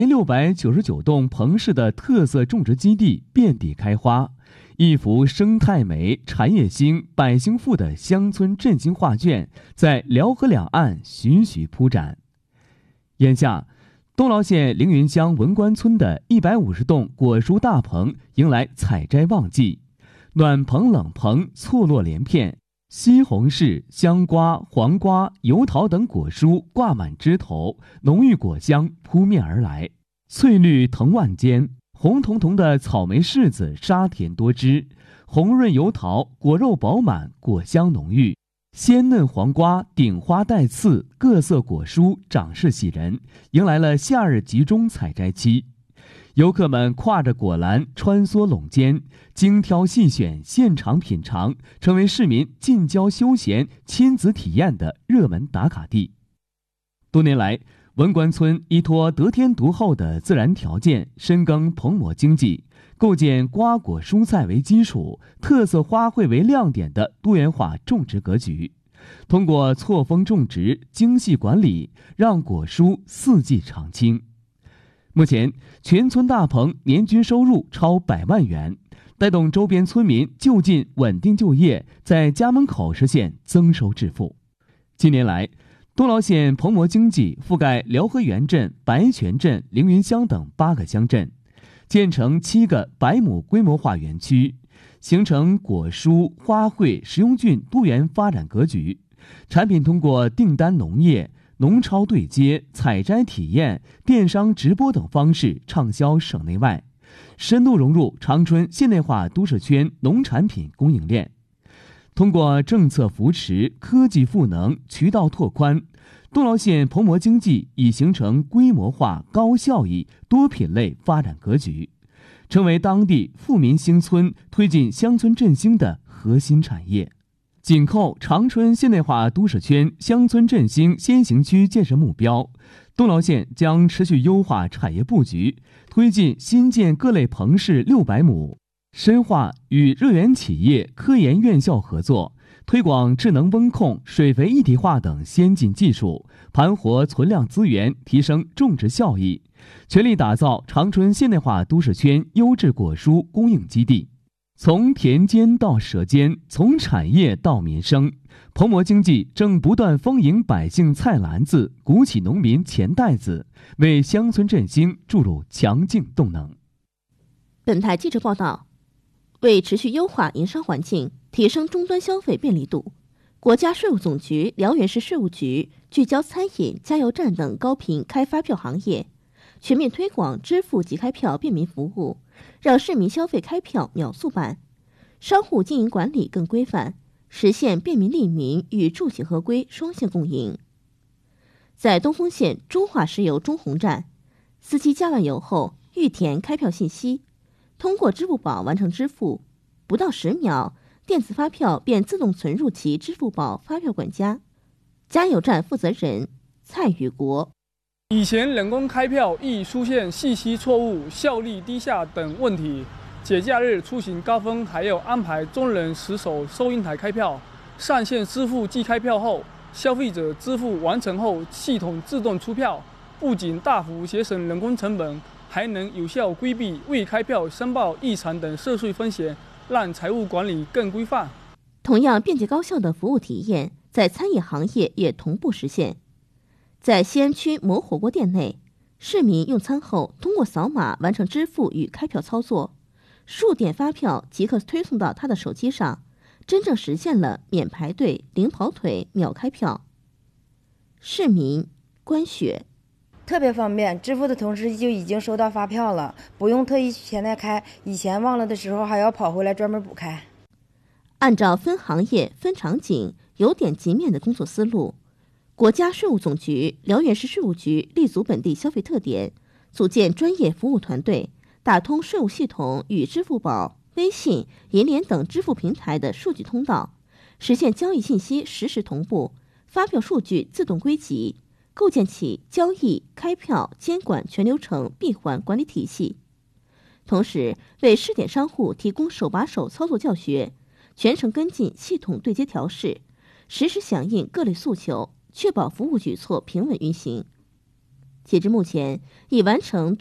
699栋棚式的特色种植基地遍地开花，一幅生态美、产业兴、百姓富的乡村振兴画卷在辽河两岸徐徐铺展。眼下，东劳县凌云乡文官村的150栋果蔬大棚迎来采摘旺季，暖棚冷棚错落连片，西红柿、香瓜、黄瓜、油桃等果蔬挂满枝头，浓郁果香扑面而来，翠绿藤蔓间，红彤彤的草莓柿子沙甜多汁，红润油桃果肉饱满，果香浓郁，鲜嫩黄瓜顶花带刺，各色果蔬长势喜人，迎来了夏日集中采摘期。游客们挎着果篮穿梭垄间，精挑细选，现场品尝，成为市民近郊休闲亲子体验的热门打卡地。多年来，文官村依托得天独厚的自然条件，深耕棚膜经济，构建瓜果蔬菜为基础、特色花卉为亮点的多元化种植格局。通过错峰种植、精细管理，让果蔬四季常青。目前，全村大棚年均收入超100万元，带动周边村民就近稳定就业，在家门口实现增收致富。近年来，东劳县棚膜经济覆盖辽河源镇、白泉镇、凌云乡等8个乡镇，建成7个100亩规模化园区，形成果蔬、花卉、食用菌多元发展格局。产品通过订单农业、农超对接、采摘体验、电商直播等方式畅销省内外，深度融入长春现代化都市圈农产品供应链。通过政策扶持、科技赋能、渠道拓宽，东劳县棚膜经济已形成规模化、高效益、多品类发展格局，成为当地富民兴村、推进乡村振兴的核心产业。紧扣长春现代化都市圈乡村振兴先行区建设目标，东劳县将持续优化产业布局，推进新建各类棚式600亩，深化与热源企业、科研院校合作，推广智能温控、水肥一体化等先进技术，盘活存量资源，提升种植效益，全力打造长春现代化都市圈优质果蔬供应基地。从田间到舌尖，从产业到民生，棚膜经济正不断丰盈百姓菜篮子，鼓起农民钱袋子，为乡村振兴注入强劲动能。 本台记者报道，为持续优化营商环境，提升终端消费便利度，国家税务总局辽源市税务局聚焦餐饮、加油站等高频开发票行业，全面推广支付即开票便民服务，让市民消费开票秒速办，商户经营管理更规范，实现便民利民与住企合规双线共赢。在东丰县中化石油中红站，司机加完油后预填开票信息，通过支付宝完成支付，不到10秒，电子发票便自动存入其支付宝发票管家。加油站负责人蔡宇国： 以前人工开票易出现信息错误、效率低下等问题，节假日出行高峰还要安排众人死守收银台开票。上线支付即开票后，消费者支付完成后系统自动出票，不仅大幅节省人工成本，还能有效规避未开票申报异常等涉税风险，让财务管理更规范。 同样便捷高效的服务体验，在餐饮行业也同步实现。在西安区某火锅店内，市民用餐后通过扫码完成支付与开票操作，数点发票即刻推送到他的手机上，真正实现了免排队、零跑腿、秒开票。市民关雪： 特别方便，支付的同时就已经收到发票了，不用特意去前台开，以前忘了的时候还要跑回来专门补开。 按照分行业、分场景、由点及面的工作思路，国家税务总局辽源市税务局立足本地消费特点，组建专业服务团队，打通税务系统与支付宝、微信、银联等支付平台的数据通道，实现交易信息实时同步，发票数据自动归集，构建起交易、开票、监管全流程闭环管理体系。同时，为试点商户提供手把手操作教学，全程跟进系统对接调试，实时响应各类诉求，确保服务举措平稳运行。 截至目前，已完成